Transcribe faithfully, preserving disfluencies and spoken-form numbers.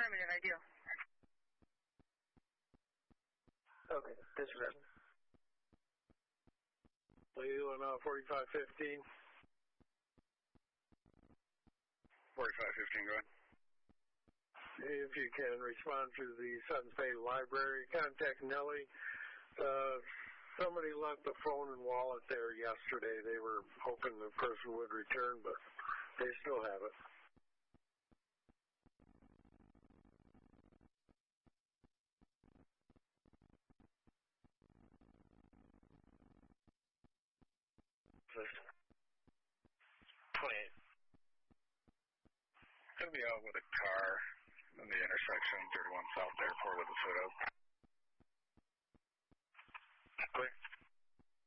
Affirmative, I do. Okay, disregard. Leland, uh, forty-five fifteen. forty-five fifteen, go ahead. If you can respond to the Sutton Bay Library, contact Nellie. Uh, somebody left the phone and wallet there yesterday. They were hoping the person would return, but they still have it. twenty-eight. Going to be out with a car in the intersection, thirty-one South Airport with a foot up. Clear.